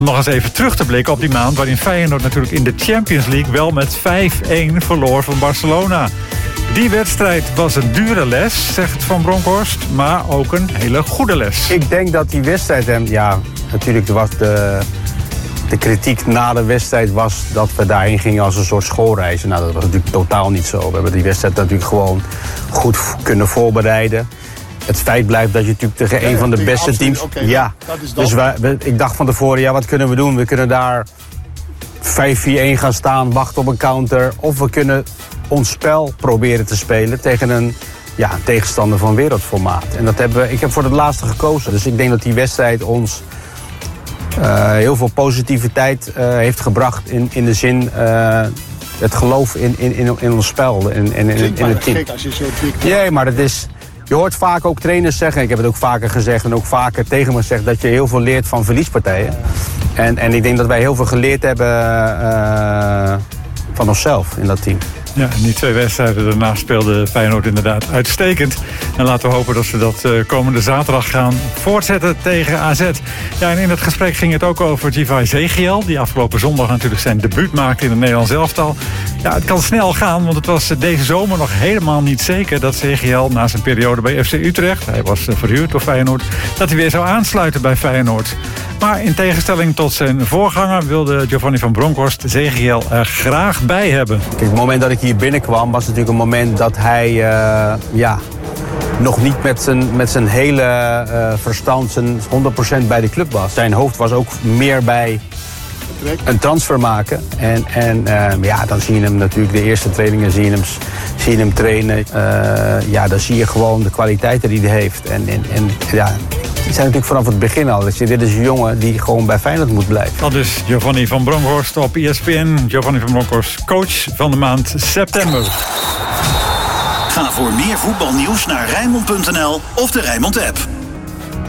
Nog eens even terug te blikken op die maand waarin Feyenoord natuurlijk in de Champions League wel met 5-1 verloor van Barcelona. Die wedstrijd was een dure les, zegt Van Bronckhorst, maar ook een hele goede les. Ik denk dat die wedstrijd hem, natuurlijk was de kritiek na de wedstrijd was dat we daarheen gingen als een soort schoolreis. Nou, dat was natuurlijk totaal niet zo. We hebben die wedstrijd natuurlijk gewoon goed kunnen voorbereiden. Het feit blijft dat je natuurlijk tegen een van de beste teams... Dus ik dacht van tevoren, wat kunnen we doen? We kunnen daar 5-4-1 gaan staan, wachten op een counter. Of we kunnen ons spel proberen te spelen tegen een tegenstander van wereldformaat. En ik heb voor het laatste gekozen. Dus ik denk dat die wedstrijd ons heel veel positiviteit heeft gebracht in de zin... het geloof in ons spel en in het team. Gek als je zo dik... Nee, maar dat is... Je hoort vaak ook trainers zeggen, ik heb het ook vaker gezegd en ook vaker tegen me gezegd, dat je heel veel leert van verliespartijen. En ik denk dat wij heel veel geleerd hebben van onszelf in dat team. Ja, en die 2 wedstrijden daarna speelde Feyenoord inderdaad uitstekend. En laten we hopen dat ze dat komende zaterdag gaan voortzetten tegen AZ. Ja, en in het gesprek ging het ook over Givay Zegiel, die afgelopen zondag natuurlijk zijn debuut maakte in het Nederlands elftal. Ja, het kan snel gaan, want het was deze zomer nog helemaal niet zeker dat Zegiel na zijn periode bij FC Utrecht, hij was verhuurd door Feyenoord, dat hij weer zou aansluiten bij Feyenoord. Maar in tegenstelling tot zijn voorganger wilde Giovanni van Bronckhorst Zegiel er graag bij hebben. Kijk, het moment dat ik hier binnenkwam was natuurlijk een moment dat hij nog niet met zijn hele verstand zijn 100% bij de club was. Zijn hoofd was ook meer bij een transfer maken. En dan zie je hem natuurlijk, de eerste trainingen zie je hem trainen. Dan zie je gewoon de kwaliteiten die hij heeft. Die zijn natuurlijk vanaf het begin al. Dus dit is een jongen die gewoon bij Feyenoord moet blijven. Dat is Giovanni van Bronckhorst op ESPN. Giovanni van Bronckhorst, coach van de maand september. Ga voor meer voetbalnieuws naar Rijnmond.nl of de Rijnmond app.